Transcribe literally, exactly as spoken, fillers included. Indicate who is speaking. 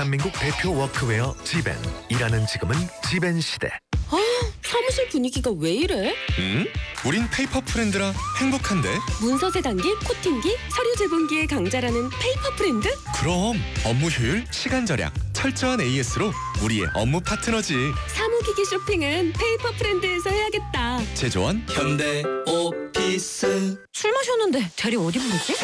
Speaker 1: 대한민국 대표 워크웨어 지벤. 일하는 지금은 지벤 시대.
Speaker 2: 아, 사무실 분위기가 왜 이래?
Speaker 3: 음? 우린 페이퍼 프렌드라 행복한데?
Speaker 2: 문서 세단기, 코팅기, 서류 제본기의 강자라는 페이퍼 프렌드?
Speaker 3: 그럼 업무 효율, 시간 절약, 철저한 에이에스로 우리의 업무 파트너지.
Speaker 2: 사무기기 쇼핑은 페이퍼 프렌드에서 해야겠다.
Speaker 3: 제조원
Speaker 4: 현대 오피스.
Speaker 2: 술 마셨는데 대리 어디 부르지?